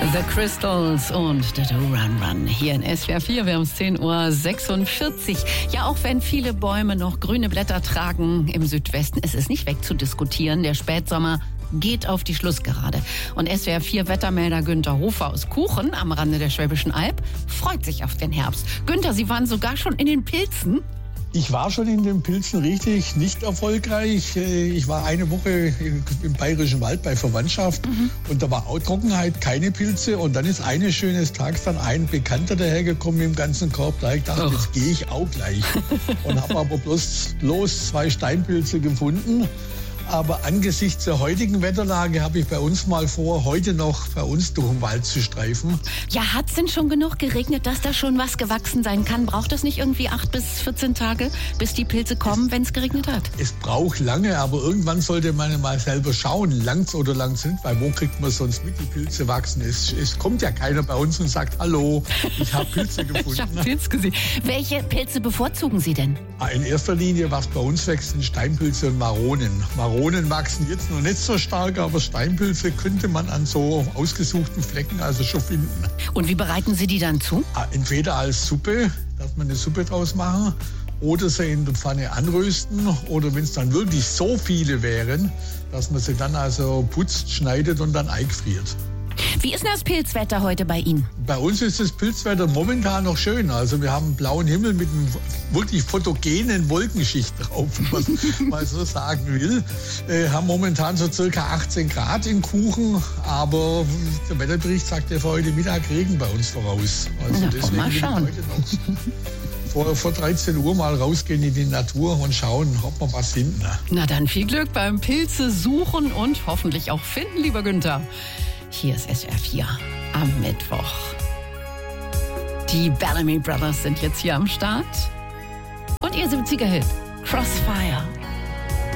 The Crystals und The Do Run Run hier in SWR 4. Wir haben es 10:46 Uhr. Ja, auch wenn viele Bäume noch grüne Blätter tragen im Südwesten, es ist nicht wegzudiskutieren. Der Spätsommer geht auf die Schlussgerade. Und SWR 4 Wettermelder Günther Hofer aus Kuchen am Rande der Schwäbischen Alb freut sich auf den Herbst. Günther, Sie waren sogar schon in den Pilzen? Ich war schon in den Pilzen richtig nicht erfolgreich. Ich war eine Woche im Bayerischen Wald bei Verwandtschaft und da war auch Trockenheit, keine Pilze. Und dann ist eines schönes Tages dann ein Bekannter dahergekommen im ganzen Korb. Da habe ich gedacht, jetzt gehe ich auch gleich. Und habe aber bloß 2 Steinpilze gefunden. Aber angesichts der heutigen Wetterlage habe ich bei uns mal vor, heute noch bei uns durch den Wald zu streifen. Ja, hat es denn schon genug geregnet, dass da schon was gewachsen sein kann? Braucht das nicht irgendwie 8 bis 14 Tage, bis die Pilze kommen, wenn es geregnet hat? Es braucht lange, aber irgendwann sollte man mal selber schauen, lang's oder lang's nicht, weil wo kriegt man sonst mit, die Pilze wachsen? Es kommt ja keiner bei uns und sagt, hallo, ich habe Pilze gefunden. Ich habe Pilze gesehen. Welche Pilze bevorzugen Sie denn? In erster Linie, was bei uns wächst, sind Steinpilze und Maronen. Maronen wachsen jetzt noch nicht so stark, aber Steinpilze könnte man an so ausgesuchten Flecken also schon finden. Und wie bereiten Sie die dann zu? Entweder als Suppe, dass man eine Suppe draus machen, oder sie in der Pfanne anrösten, oder wenn es dann wirklich so viele wären, dass man sie dann also putzt, schneidet und dann eingefriert. Wie ist denn das Pilzwetter heute bei Ihnen? Bei uns ist das Pilzwetter momentan noch schön. Also wir haben einen blauen Himmel mit einer wirklich photogenen Wolkenschicht drauf, was man so sagen will. Haben momentan so circa 18 Grad in Kuchen, aber der Wetterbericht sagt ja für heute Mittag Regen bei uns voraus. Also deswegen mal schauen. Will ich heute noch vor 13 Uhr mal rausgehen in die Natur und schauen, ob wir was finden. Na dann viel Glück beim Pilze suchen und hoffentlich auch finden, lieber Günther. Hier ist SWR 4 am Mittwoch. Die Bellamy Brothers sind jetzt hier am Start. Und ihr 70er-Hit, Crossfire.